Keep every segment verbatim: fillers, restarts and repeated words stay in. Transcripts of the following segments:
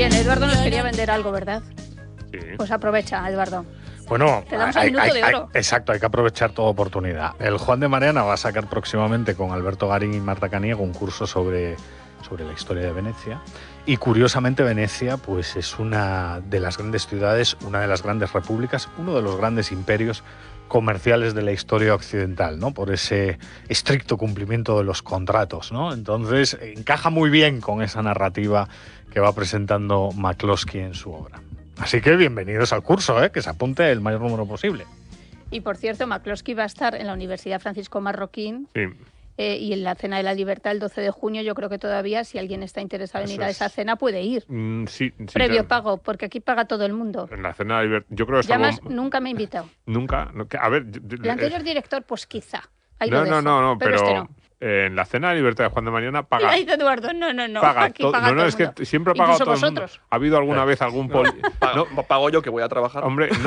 Bien, Eduardo nos quería vender algo, ¿verdad? Sí. Pues aprovecha, Eduardo. Bueno, Te damos el hay, minuto hay, de hay, oro. exacto, hay que aprovechar toda oportunidad. El Juan de Mariana va a sacar próximamente con Alberto Garín y Marta Caniego un curso sobre, sobre la historia de Venecia. Y curiosamente Venecia pues es una de las grandes ciudades, una de las grandes repúblicas, uno de los grandes imperios comerciales de la historia occidental, ¿no? Por ese estricto cumplimiento de los contratos, ¿no? Entonces encaja muy bien con esa narrativa que va presentando McCloskey en su obra. Así que bienvenidos al curso, ¿eh? Que se apunte el mayor número posible. Y por cierto, McCloskey va a estar en la Universidad Francisco Marroquín. Sí. Eh, y en la Cena de la Libertad el doce de junio, yo creo que todavía, si alguien está interesado en Eso ir a es. esa cena, puede ir. Mm, sí, sí, Previo claro. pago, porque aquí paga todo el mundo. En la cena de libertad. Yo creo que Ya estamos... más, nunca me he invitado. Nunca. No, que- a ver. yo- yo- El anterior eh, director, pues quizá. Ahí no, lo dejo, no, no, no, pero, pero, este no. eh, en la cena de libertad de Juan de Mariana Y paga. ahí dice Eduardo, no, no, no, paga aquí todo. paga No, no, todo es el mundo. que siempre ha pagado Incluso todo el mundo. vosotros. ¿Ha habido alguna Eh. vez algún poli... Pa- No, pago yo que voy a trabajar. hombre, no,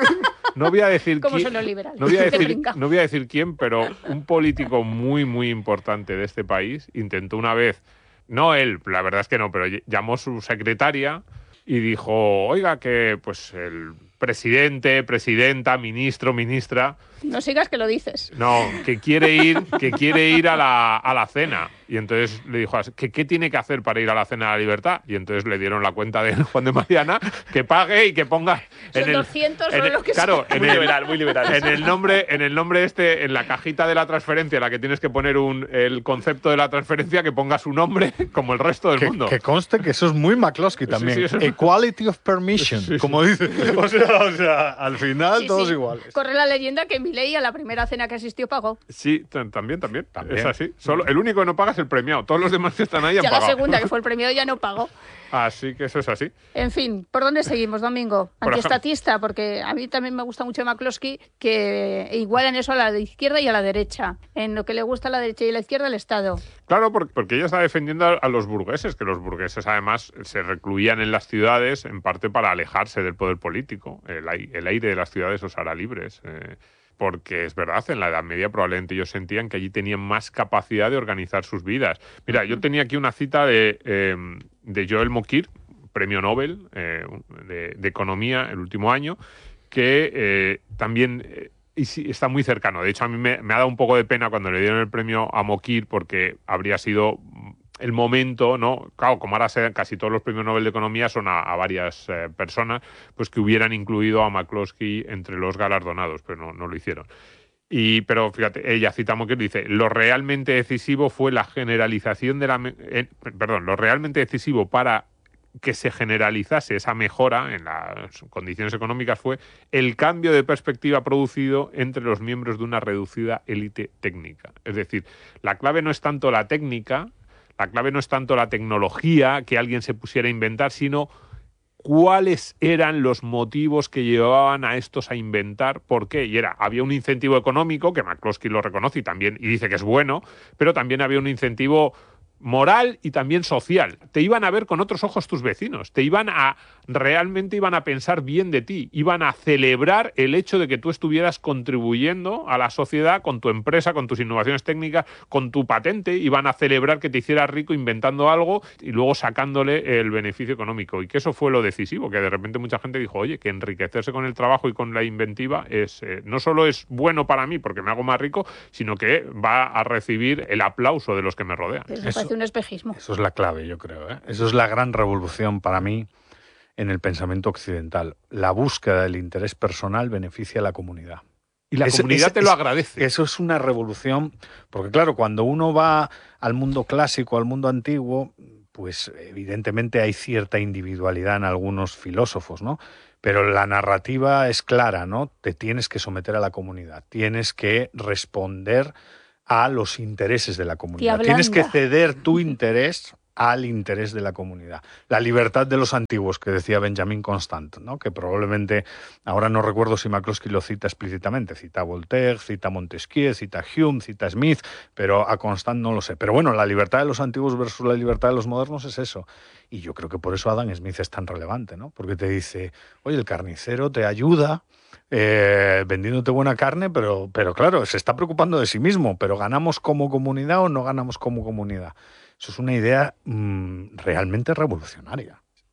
no voy a decir ¿Cómo quién, son los liberales? no voy a Qué decir, brinca. no voy a decir quién, pero un político muy, muy importante de este país intentó una vez, no él, la verdad es que no, pero llamó su secretaria y dijo, oiga, que pues el presidente, presidenta, ministro, ministra, No sigas que lo dices. no, que quiere ir, que quiere ir a la, a la cena. Y entonces le dijo, ¿qué, ¿qué tiene que hacer para ir a la cena de la libertad? Y entonces le dieron la cuenta de Juan de Mariana, que pague y que ponga Son en el, doscientos en o el- lo que claro, sea. en Muy el, liberal, muy liberal. en el nombre, en el nombre este, en la cajita de la transferencia, en la que tienes que poner un, el concepto de la transferencia, que ponga su nombre como el resto del Que, mundo. que conste que eso es muy McCloskey Sí, también. sí, eso es- Equality of permission, Sí, sí. como dice. O sea, o sea, al final Sí, todos sí. iguales. Corre la leyenda que Milei a la primera cena que asistió pagó. Sí, t- también, también, También. Es así. Solo, el único que no paga es el premiado. Todos los demás que están ahí han Ya la pagado. segunda, que fue el premio, ya no pagó. Así que eso es así. En fin, ¿por dónde seguimos, Domingo? Por Antiestatista, porque a mí también me gusta mucho McCloskey, que igualan eso a la izquierda y a la derecha. En lo que le gusta a la derecha y a la izquierda, el Estado. Claro, por- porque ella está defendiendo a, a los burgueses, que los burgueses además se recluían en las ciudades en parte para alejarse del poder político. El, ai- el aire de las ciudades os hará libres. eh, porque es verdad, en la Edad Media probablemente ellos sentían que allí tenían más capacidad de organizar sus vidas. Mira, yo tenía aquí una cita de, eh, de Joel Mokyr, premio Nobel eh, de, de Economía el último año, que eh, también... eh, y sí, está muy cercano. De hecho, a mí me, me ha dado un poco de pena cuando le dieron el premio a Mokyr porque habría sido el momento, ¿no? Claro, como ahora se, casi todos los premios Nobel de Economía son a, a varias eh, personas, pues que hubieran incluido a McCloskey entre los galardonados, pero no, no lo hicieron. Y, pero fíjate, ella cita a Mokyr, dice, lo realmente decisivo fue la generalización de la... me- eh, perdón, lo realmente decisivo para que se generalizase esa mejora en las condiciones económicas fue el cambio de perspectiva producido entre los miembros de una reducida élite técnica. Es decir, la clave no es tanto la técnica, la clave no es tanto la tecnología que alguien se pusiera a inventar, sino cuáles eran los motivos que llevaban a estos a inventar, por qué. Y era, había un incentivo económico, que McCloskey lo reconoce y también y dice que es bueno, pero también había un incentivo moral y también social. Te iban a ver con otros ojos tus vecinos, te iban a, realmente iban a pensar bien de ti, iban a celebrar el hecho de que tú estuvieras contribuyendo a la sociedad con tu empresa, con tus innovaciones técnicas, con tu patente, iban a celebrar que te hicieras rico inventando algo y luego sacándole el beneficio económico. Y que eso fue lo decisivo, que de repente mucha gente dijo, oye, que enriquecerse con el trabajo y con la inventiva es eh, no solo es bueno para mí porque me hago más rico, sino que va a recibir el aplauso de los que me rodean. Eso me Eso- parece un espejismo. Eso es la clave, yo creo, ¿eh? Eso es la gran revolución para mí en el pensamiento occidental. La búsqueda del interés personal beneficia a la comunidad. Y la Es- comunidad es- te lo es- agradece. Eso es una revolución, porque claro, cuando uno va al mundo clásico, al mundo antiguo, pues evidentemente hay cierta individualidad en algunos filósofos, ¿no? Pero la narrativa es clara, ¿no? Te tienes que someter a la comunidad, tienes que responder a los intereses de la comunidad. Tía Tienes que blanda. ceder tu interés al interés de la comunidad. La libertad de los antiguos, que decía Benjamin Constant, ¿no? Que probablemente, ahora no recuerdo si McCloskey lo cita explícitamente, cita a Voltaire, cita a Montesquieu, cita a Hume, cita a Smith, pero a Constant no lo sé. Pero bueno, la libertad de los antiguos versus la libertad de los modernos es eso. Y yo creo que por eso Adam Smith es tan relevante, ¿no? Porque te dice, oye, el carnicero te ayuda eh, vendiéndote buena carne, pero, pero claro, se está preocupando de sí mismo, pero ¿ganamos como comunidad o no ganamos como comunidad? Eso es una idea mmm, realmente revolucionaria.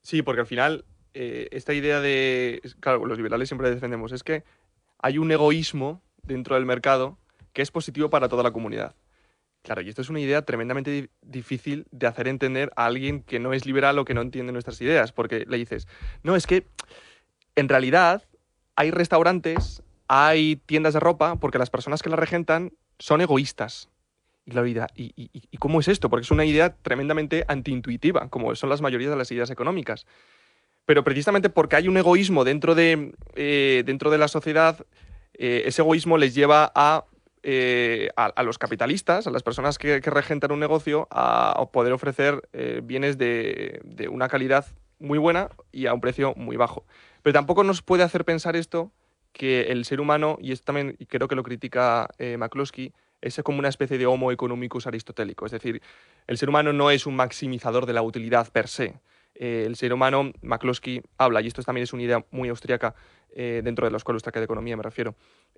Sí, porque al final, eh, esta idea de... Claro, los liberales siempre defendemos, es que hay un egoísmo dentro del mercado que es positivo para toda la comunidad. Claro, y esto es una idea tremendamente di- difícil de hacer entender a alguien que no es liberal o que no entiende nuestras ideas, porque le dices, no, es que en realidad hay restaurantes, hay tiendas de ropa, porque las personas que las regentan son egoístas. Y claro, ¿y, y, y, ¿y cómo es esto? Porque es una idea tremendamente antiintuitiva, como son las mayorías de las ideas económicas. Pero precisamente porque hay un egoísmo dentro de, eh, dentro de la sociedad, eh, ese egoísmo les lleva a, eh, a, a los capitalistas, a las personas que, que regentan un negocio, a, a poder ofrecer eh, bienes de, de una calidad muy buena y a un precio muy bajo. Pero tampoco nos puede hacer pensar esto que el ser humano, y esto también y creo que lo critica eh, McCloskey, es como una especie de homo economicus aristotélico. Es decir, el ser humano no es un maximizador de la utilidad per se. Eh, el ser humano, McCloskey habla, y esto también es una idea muy austríaca, eh, dentro de la escuela austríaca de economía me refiero,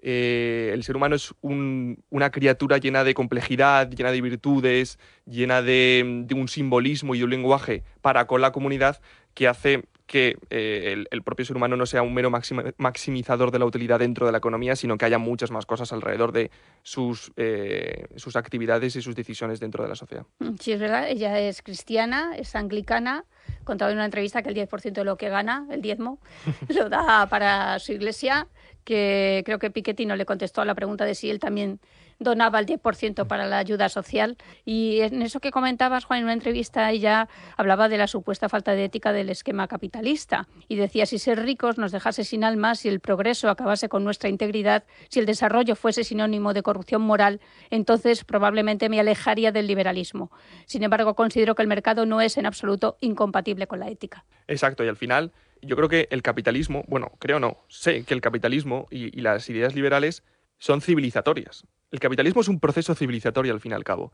eh, el ser humano es un, una criatura llena de complejidad, llena de virtudes, llena de, de un simbolismo y de un lenguaje para con la comunidad que hace que eh, el, el propio ser humano no sea un mero maxima- maximizador de la utilidad dentro de la economía, sino que haya muchas más cosas alrededor de sus, eh, sus actividades y sus decisiones dentro de la sociedad. Sí, es verdad, ella es cristiana, es anglicana, contaba en una entrevista que el diez por ciento de lo que gana, el diezmo, lo da para su iglesia, que creo que Piketty no le contestó a la pregunta de si él también donaba el diez por ciento para la ayuda social. Y en eso que comentabas, Juan, en una entrevista ella hablaba de la supuesta falta de ética del esquema capitalista y decía, si ser ricos nos dejase sin alma, si el progreso acabase con nuestra integridad, si el desarrollo fuese sinónimo de corrupción moral, entonces probablemente me alejaría del liberalismo. Sin embargo, considero que el mercado no es en absoluto incompatible con la ética. Exacto, y al final yo creo que el capitalismo, bueno, creo no, sé que el capitalismo y, y las ideas liberales son civilizatorias. El capitalismo es un proceso civilizatorio al fin y al cabo.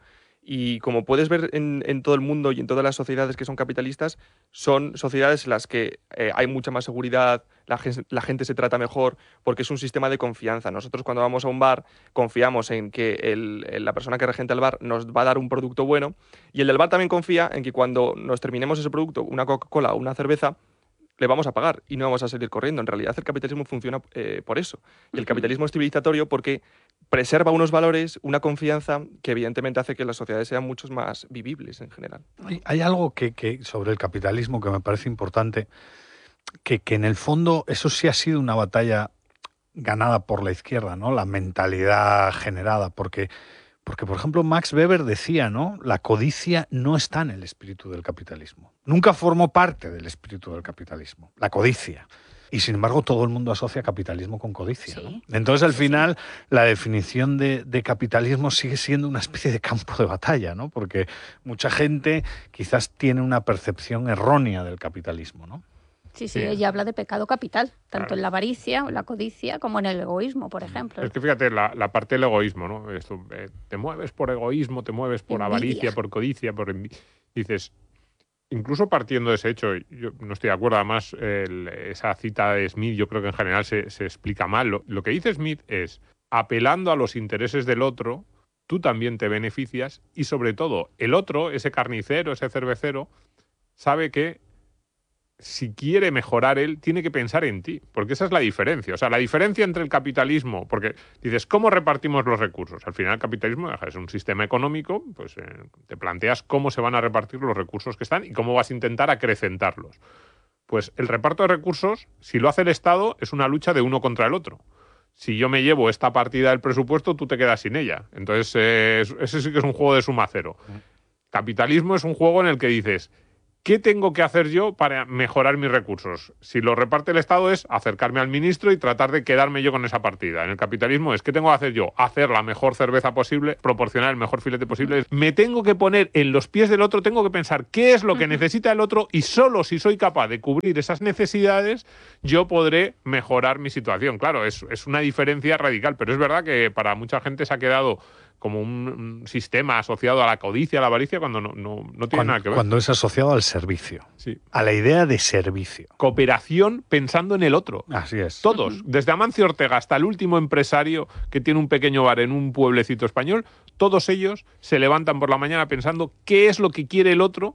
Y como puedes ver en, en todo el mundo y en todas las sociedades que son capitalistas, son sociedades en las que eh, hay mucha más seguridad, la, gen- la gente se trata mejor, porque es un sistema de confianza. Nosotros cuando vamos a un bar confiamos en que el- el- la persona que regenta el bar nos va a dar un producto bueno, y el del bar también confía en que cuando nos terminemos ese producto, una Coca-Cola o una cerveza, le vamos a pagar y no vamos a salir corriendo. En realidad el capitalismo funciona eh, por eso. Y el capitalismo es civilizatorio porque preserva unos valores, una confianza que evidentemente hace que las sociedades sean mucho más vivibles en general. Hay, hay algo que, que sobre el capitalismo que me parece importante, que, que en el fondo eso sí ha sido una batalla ganada por la izquierda, ¿no? La mentalidad generada, porque, porque por ejemplo Max Weber decía, ¿no? La codicia no está en el espíritu del capitalismo. Nunca formó parte del espíritu del capitalismo, la codicia. Y sin embargo todo el mundo asocia capitalismo con codicia, Sí. ¿no? Entonces al final la definición de, de capitalismo sigue siendo una especie de campo de batalla, ¿no? Porque mucha gente quizás tiene una percepción errónea del capitalismo, ¿no? Sí, sí, Sí. ella habla de pecado capital, tanto Claro. en la avaricia o la codicia como en el egoísmo, por ejemplo. Es que fíjate, la, la parte del egoísmo, ¿no? Esto, eh, te mueves por egoísmo, te mueves por Envidia. avaricia, por codicia, por envi- dices, incluso partiendo de ese hecho, yo no estoy de acuerdo, además el- esa cita de Smith yo creo que en general se, se explica mal. Lo, lo que dice Smith es, apelando a los intereses del otro, tú también te beneficias y sobre todo el otro, ese carnicero, ese cervecero, sabe que si quiere mejorar él, tiene que pensar en ti, porque esa es la diferencia. O sea, la diferencia entre el capitalismo, porque dices, ¿cómo repartimos los recursos? Al final el capitalismo es un sistema económico, pues eh, te planteas cómo se van a repartir los recursos que están y cómo vas a intentar acrecentarlos. Pues el reparto de recursos, si lo hace el Estado, es una lucha de uno contra el otro. Si yo me llevo esta partida del presupuesto, tú te quedas sin ella. Entonces, eh, ese sí que es un juego de suma cero. Capitalismo es un juego en el que dices, ¿qué tengo que hacer yo para mejorar mis recursos? Si lo reparte el Estado es acercarme al ministro y tratar de quedarme yo con esa partida. En el capitalismo es, ¿qué tengo que hacer yo? Hacer la mejor cerveza posible, proporcionar el mejor filete posible. Me tengo que poner en los pies del otro, tengo que pensar qué es lo que necesita el otro y solo si soy capaz de cubrir esas necesidades, yo podré mejorar mi situación. Claro, es, es una diferencia radical, pero es verdad que para mucha gente se ha quedado como un, un sistema asociado a la codicia, a la avaricia, cuando no, no, no tiene Cuando, nada que ver. cuando es asociado al servicio, Sí. a la idea de servicio. Cooperación pensando en el otro. Así es. Todos, desde Amancio Ortega hasta el último empresario que tiene un pequeño bar en un pueblecito español, todos ellos se levantan por la mañana pensando qué es lo que quiere el otro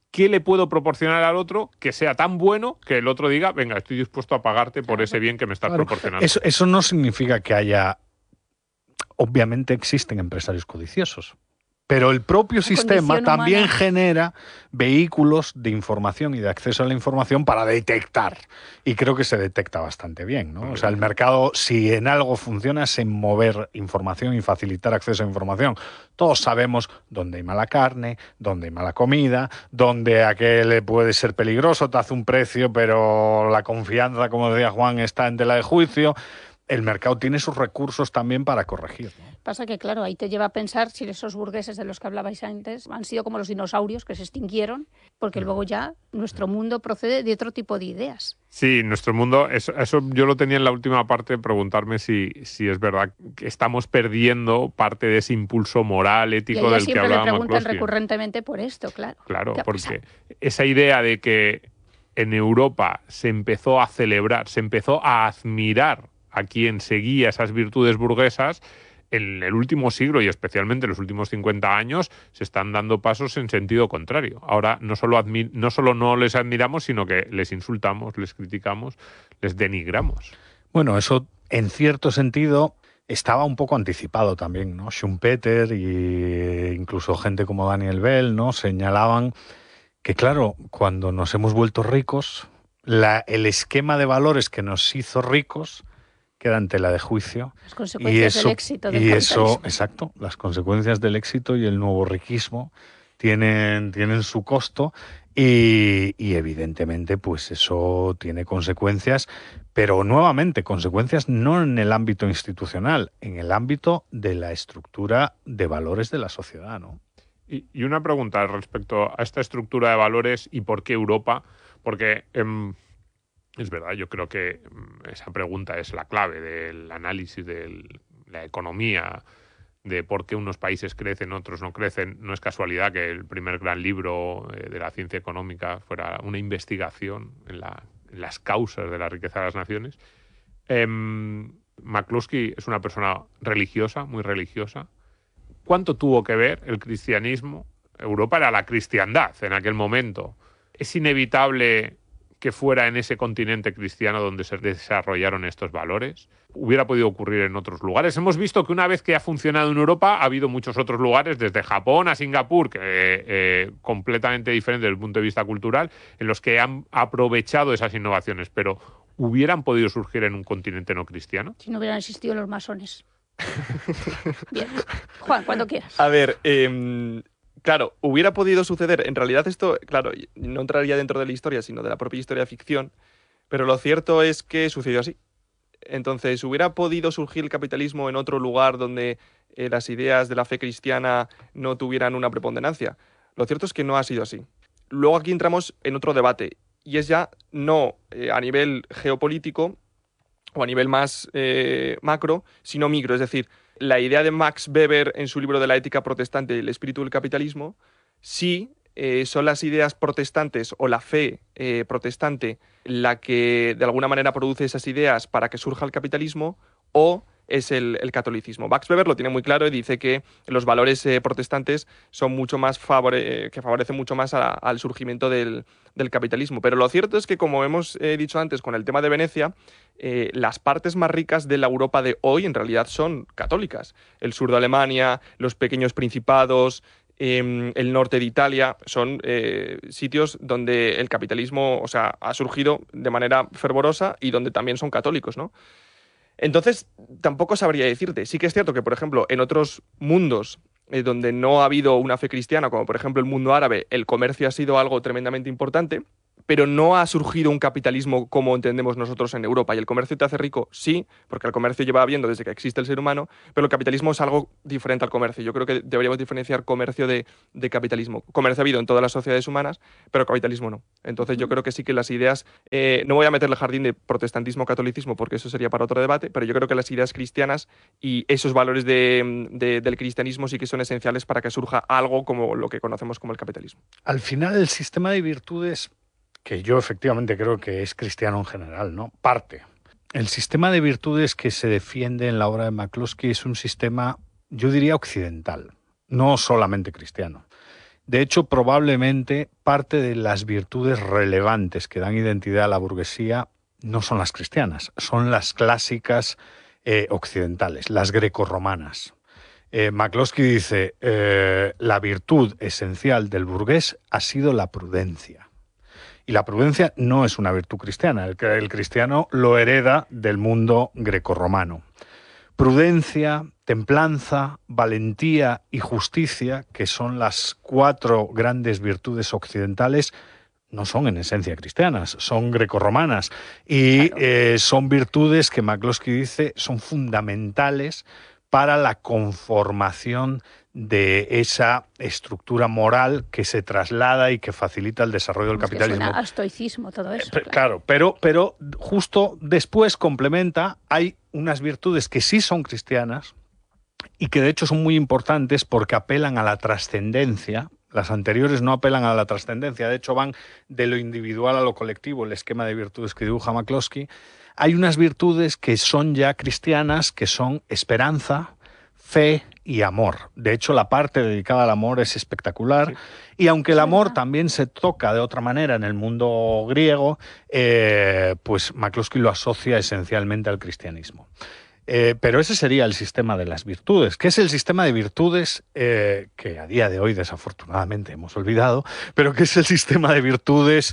¿qué le puedo proporcionar al otro que sea tan bueno que el otro diga, venga, estoy dispuesto a pagarte por ese bien que me estás Claro, proporcionando? Eso, eso no significa que haya... Obviamente existen empresarios codiciosos, pero el propio sistema condición también humana. genera vehículos de información y de acceso a la información para detectar. Y creo que se detecta bastante bien, ¿no? O sea, el mercado, si en algo funciona, es en mover información y facilitar acceso a información. Todos sabemos dónde hay mala carne, dónde hay mala comida, dónde aquel puede ser peligroso, te hace un precio, pero la confianza, como decía Juan, está en tela de juicio. El mercado tiene sus recursos también para corregir, ¿no? Pasa que, claro, ahí te lleva a pensar si esos burgueses de los que hablabais antes han sido como los dinosaurios que se extinguieron, porque luego ya nuestro mundo procede de otro tipo de ideas. Sí, nuestro mundo, eso, eso yo lo tenía en la última parte, preguntarme si, si es verdad que estamos perdiendo parte de ese impulso moral, Y ético a ella del que siempre le hablaba preguntan McCloskey. recurrentemente por esto, claro. Claro, ¿Qué ha porque pasado? esa idea de que en Europa se empezó a celebrar, se empezó a admirar a quien seguía esas virtudes burguesas, en el último siglo y especialmente en los últimos cincuenta años se están dando pasos en sentido contrario. Ahora no solo, admi- no solo no les admiramos, sino que les insultamos, les criticamos, les denigramos. Bueno, eso en cierto sentido estaba un poco anticipado también, ¿no? Schumpeter e incluso gente como Daniel Bell, ¿no? Señalaban que, claro, cuando nos hemos vuelto ricos, la, el esquema de valores que nos hizo ricos queda en tela de juicio. Las consecuencias y eso, del éxito del y eso, capitalismo. exacto, las consecuencias del éxito y el nuevo riquismo tienen, tienen su costo y, y evidentemente pues eso tiene consecuencias, pero nuevamente consecuencias no en el ámbito institucional, en el ámbito de la estructura de valores de la sociedad, ¿no? Y, y una pregunta respecto a esta estructura de valores y por qué Europa, porque eh, es verdad, yo creo que esa pregunta es la clave del análisis de la economía, de por qué unos países crecen, otros no crecen. No es casualidad que el primer gran libro eh, de la ciencia económica fuera una investigación en, la, en las causas de la riqueza de las naciones. Eh, McCloskey es una persona religiosa, muy religiosa. ¿Cuánto tuvo que ver el cristianismo? Europa era la cristiandad en aquel momento. Es inevitable que fuera en ese continente cristiano donde se desarrollaron estos valores. Hubiera podido ocurrir en otros lugares. Hemos visto que una vez que ha funcionado en Europa, ha habido muchos otros lugares, desde Japón a Singapur, que eh, eh, completamente diferentes desde el punto de vista cultural, en los que han aprovechado esas innovaciones, pero ¿hubieran podido surgir en un continente no cristiano? Si no hubieran existido los masones. Bien. Juan, cuando quieras. A ver, eh, claro, hubiera podido suceder. En realidad esto, claro, no entraría dentro de la historia, sino de la propia historia de ficción, pero lo cierto es que sucedió así. Entonces, ¿hubiera podido surgir el capitalismo en otro lugar donde eh, las ideas de la fe cristiana no tuvieran una preponderancia? Lo cierto es que no ha sido así. Luego aquí entramos en otro debate, y es ya no eh, a nivel geopolítico o a nivel más eh, macro, sino micro. Es decir, la idea de Max Weber en su libro de la ética protestante y el espíritu del capitalismo, sí eh, son las ideas protestantes o la fe eh, protestante la que de alguna manera produce esas ideas para que surja el capitalismo, o es el, el catolicismo. Max Weber lo tiene muy claro y dice que los valores eh, protestantes son mucho más favore eh, que favorecen mucho más a, al surgimiento del, del capitalismo. Pero lo cierto es que, como hemos eh, dicho antes con el tema de Venecia, eh, las partes más ricas de la Europa de hoy en realidad son católicas. El sur de Alemania, los pequeños principados, eh, el norte de Italia, son eh, sitios donde el capitalismo, o sea, ha surgido de manera fervorosa y donde también son católicos, ¿no? Entonces, tampoco sabría decirte. Sí que es cierto que, por ejemplo, en otros mundos eh, donde no ha habido una fe cristiana, como por ejemplo el mundo árabe, el comercio ha sido algo tremendamente importante, pero no ha surgido un capitalismo como entendemos nosotros en Europa. Y el comercio te hace rico, sí, porque el comercio lleva habiendo desde que existe el ser humano, pero el capitalismo es algo diferente al comercio. Yo creo que deberíamos diferenciar comercio de, de capitalismo. Comercio ha habido en todas las sociedades humanas, pero capitalismo no. Entonces yo creo que sí que las ideas, eh, no voy a meterle el jardín de protestantismo o catolicismo porque eso sería para otro debate, pero yo creo que las ideas cristianas y esos valores de, de, del cristianismo sí que son esenciales para que surja algo como lo que conocemos como el capitalismo. Al final el sistema de virtudes, que yo efectivamente creo que es cristiano en general, ¿no? Parte. El sistema de virtudes que se defiende en la obra de McCloskey es un sistema, yo diría, occidental, no solamente cristiano. De hecho, probablemente parte de las virtudes relevantes que dan identidad a la burguesía no son las cristianas, son las clásicas eh, occidentales, las grecorromanas. Eh, McCloskey dice, eh, la virtud esencial del burgués ha sido la prudencia. Y la prudencia no es una virtud cristiana, el, el cristiano lo hereda del mundo grecorromano. Prudencia, templanza, valentía y justicia, que son las cuatro grandes virtudes occidentales, no son en esencia cristianas, son grecorromanas. Y claro. eh, son virtudes que McCloskey dice son fundamentales para la conformación de esa estructura moral que se traslada y que facilita el desarrollo del es capitalismo. Que suena a estoicismo todo eso. Eh, claro, pero, pero justo después complementa, hay unas virtudes que sí son cristianas y que de hecho son muy importantes porque apelan a la trascendencia. Las anteriores no apelan a la trascendencia, de hecho van de lo individual a lo colectivo, el esquema de virtudes que dibuja McCloskey. Hay unas virtudes que son ya cristianas, que son esperanza, fe y amor. De hecho, la parte dedicada al amor es espectacular. Sí. Y aunque el amor también se toca de otra manera en el mundo griego, eh, pues McCloskey lo asocia esencialmente al cristianismo. Eh, pero ese sería el sistema de las virtudes, que es el sistema de virtudes eh, que a día de hoy desafortunadamente hemos olvidado, pero que es el sistema de virtudes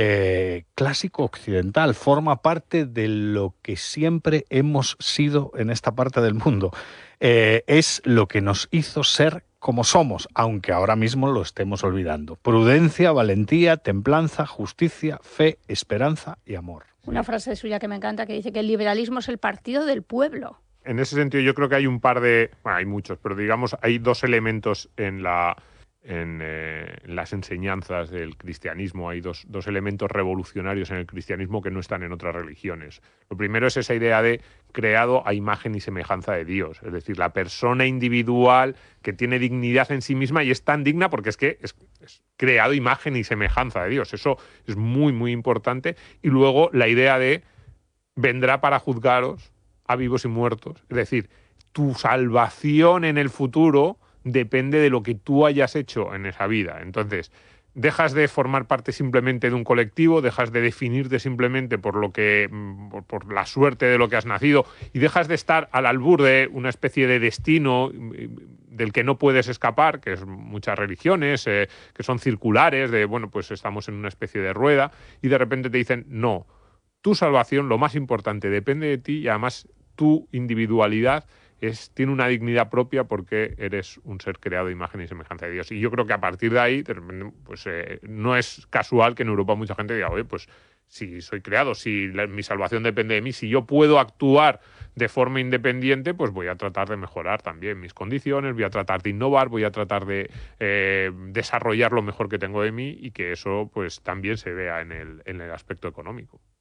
eh, clásico occidental, forma parte de lo que siempre hemos sido en esta parte del mundo. Eh, es lo que nos hizo ser como somos, aunque ahora mismo lo estemos olvidando. Prudencia, valentía, templanza, justicia, fe, esperanza y amor. Una frase suya que me encanta que dice que el liberalismo es el partido del pueblo. En ese sentido yo creo que hay un par de... Bueno, hay muchos, pero digamos hay dos elementos en, la, en, eh, en las enseñanzas del cristianismo. Hay dos, dos elementos revolucionarios en el cristianismo que no están en otras religiones. Lo primero es esa idea de creado a imagen y semejanza de Dios. Es decir, la persona individual que tiene dignidad en sí misma y es tan digna porque es que es, es creado imagen y semejanza de Dios. Eso es muy, muy importante. Y luego la idea de vendrá para juzgaros a vivos y muertos. Es decir, tu salvación en el futuro depende de lo que tú hayas hecho en esa vida. Entonces, dejas de formar parte simplemente de un colectivo, dejas de definirte simplemente por lo que, por, por la suerte de lo que has nacido y dejas de estar al albur de una especie de destino del que no puedes escapar, que es muchas religiones, eh, que son circulares, de, bueno, pues estamos en una especie de rueda y de repente te dicen, no, tu salvación, lo más importante, depende de ti y además tu individualidad Es, tiene una dignidad propia porque eres un ser creado a imagen y semejanza de Dios. Y yo creo que a partir de ahí, pues eh, no es casual que en Europa mucha gente diga, oye, pues si soy creado, si la, mi salvación depende de mí, si yo puedo actuar de forma independiente, pues voy a tratar de mejorar también mis condiciones, voy a tratar de innovar, voy a tratar de eh, desarrollar lo mejor que tengo de mí y que eso pues también se vea en el, en el aspecto económico.